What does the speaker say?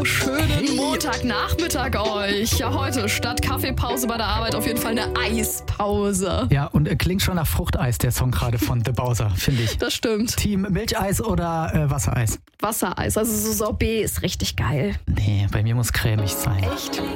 schönen Montagnachmittag euch. Ja, heute statt Kaffeepause bei der Arbeit auf jeden Fall eine Eispause. Ja, und klingt schon nach Fruchteis, der Song gerade von The Bowser, finde ich. Das stimmt. Team Milcheis oder Wassereis? Wassereis, also so Sorbet ist richtig geil. Nee, bei mir muss cremig sein. Echt?